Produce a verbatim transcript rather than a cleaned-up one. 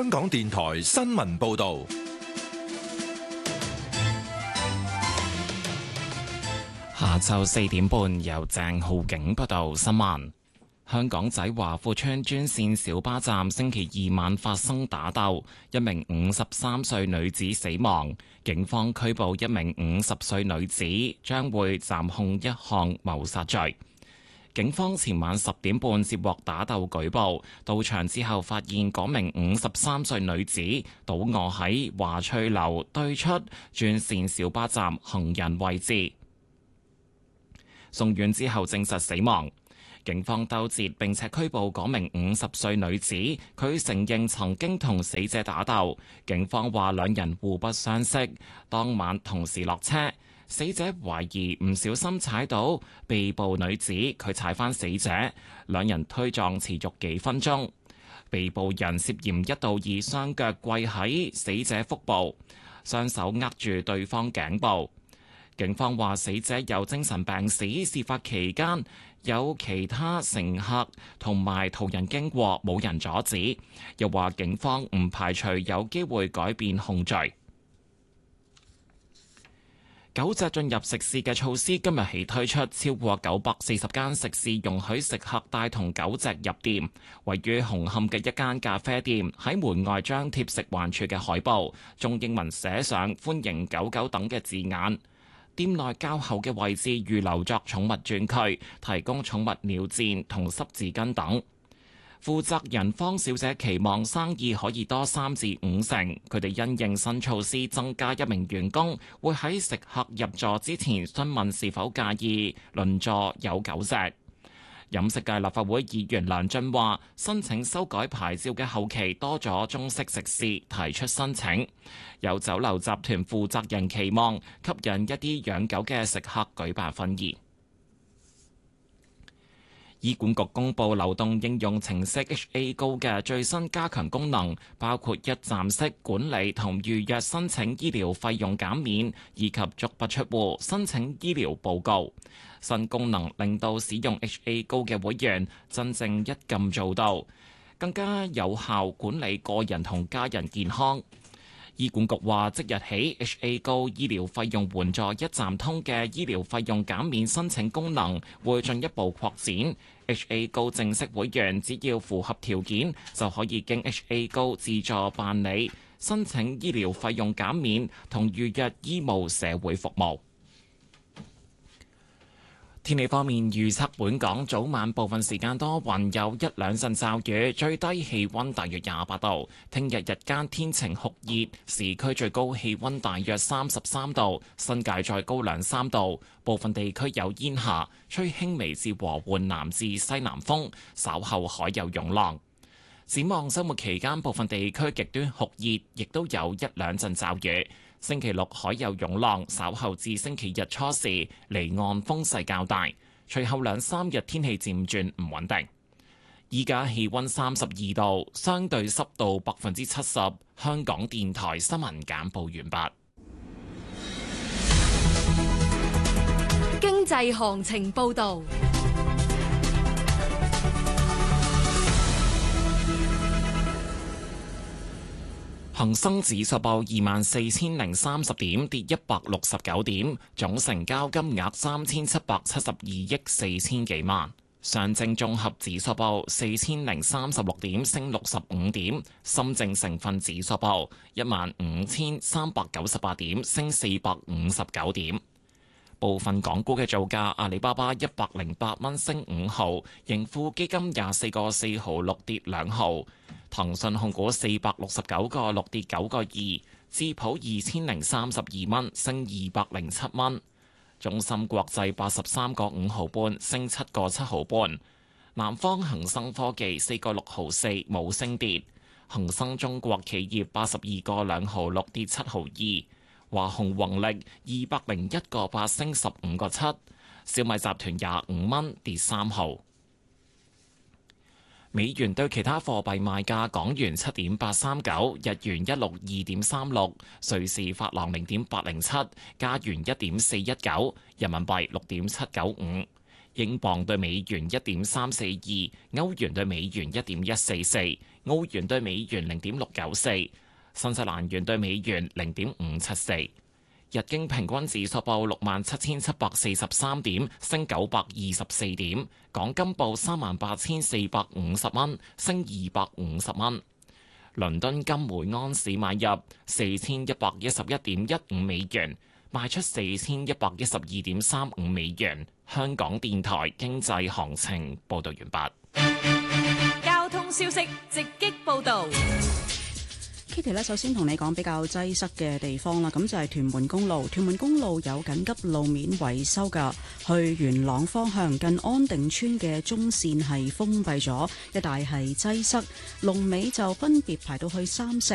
香港電台新聞報道。 下晝四點半，由鄭浩景報道新聞。香港仔華富邨專線小巴站星期二晚發生打鬥，一名五十三歲女子死亡。警方拘捕一名五十歲女子，將會暫控一項謀殺罪。警方前晚十點半接獲打鬥舉報，到場之後發現嗰名五十三歲女子倒卧喺華翠樓對出專線小巴站行人位置，送院之後證實死亡。警方兜截並且拘捕嗰名五十歲女子，佢承認曾經同死者打鬥。警方話兩人互不相識，當晚同時落車。死者懷疑唔小心踩到被捕女子，佢踩返死者，兩人推撞持續幾分鐘。被捕人涉嫌一度以雙腳跪喺死者腹部，雙手握住對方頸部。警方話死者有精神病史，事發期間有其他乘客同埋途人經過，冇人阻止。又話警方唔排除有機會改變控罪。狗隻進入食肆嘅措施今日起推出，超過九百四十間食肆容許食客帶同狗隻入店。位於紅磡嘅一間咖啡店喺門外張貼食環署嘅海報，中英文寫上歡迎狗狗等嘅字眼。店內較後嘅位置預留作寵物專區，提供寵物尿墊同濕紙巾等。負責人方小姐期望生意可以多三至五成。佢哋因應新措施增加一名員工，會喺食客入座之前詢問是否介意鄰座有狗隻。飲食界立法會議員梁俊話，申請修改牌照嘅後期多咗中式食肆提出申請。有酒樓集團負責人期望吸引一啲養狗嘅食客舉辦婚宴。醫管局公布流動應用程式 H A Go 嘅最新加強功能，包括一站式管理同預約申請醫療費用減免，以及足不出戶申請醫療報告。新功能令到使用 H A Go 嘅會員真正一撳做到，更加有效管理個人同家人健康。醫管局話，即日起 H A Go 醫療費用援助一站通嘅醫療費用減免申請功能會進一步擴展。H A Go 正式會員只要符合條件，就可以經 H A Go 自助辦理申請醫療費用減免同預約醫務社會服務。天氣方面預測，本港早晚部分時間多雲，有一兩陣驟雨，最低氣溫大約廿八度。聽日日間天晴酷熱，市區最高氣溫大約三十三度，新界再高兩三度。部分地區有煙霞，吹輕微至和緩南至西南風，稍後海有湧浪。展望週末期間，部分地區極端酷熱，亦都有一兩陣驟雨。星期六海有湧浪，稍後至星期日初時離岸風勢較大，隨後兩三日天氣漸轉唔穩定。依家氣溫三十二度，相對濕度百分之七十。香港電台新聞簡報完畢。 經濟行情報導。 恒生指數報二萬四千零三十點，跌一百六十九點，總成交金額三千七百七十二億四千幾萬。上證綜合指數報四千零三十六點，升六十五點。深證成分指數報一萬五千三百九十八點，升四百五十九點。部分港股嘅造價，阿里巴巴一百零八蚊升五毫，盈富基金廿四個四毫六跌兩毫。騰訊控股四百六十九個六跌九個二，智普二千零三十二蚊升二百零七蚊，中芯國際八十三個五毫半升七個七毫半，南方恒生科技四個六毫四冇升跌，恒生中國企業八十二個兩毫六跌七毫二，華虹宏力二百零一個八升十五個七，小米集團廿五蚊跌三毫。美元對其他貨幣賣價：港元七點八三九，日元一六二點三六，瑞士法郎零點八零七，加元一點四一九，人民幣六點七九五， 英鎊對美元一點三四二，歐元對美元一點一四四，澳元對美元零點六九四，新西蘭元對美元零點五七四。日經平均指數報六萬七千七百四十三點，升九百二十四點。港金報三萬八千四百五十蚊，升二百五十蚊。倫敦金每安士買入四千一百一十一點一五美元，賣出四千一百一十二點三五美元。香港電台經濟行情報道完畢。 交通消息直擊報導。 Kitty 咧，首先同你講比較擠塞嘅地方啦，咁就係屯門公路。屯門公路有緊急路面維修㗎，去元朗方向近安定村嘅中線係封閉咗，一帶係擠塞，龍尾就分別排到去三聖。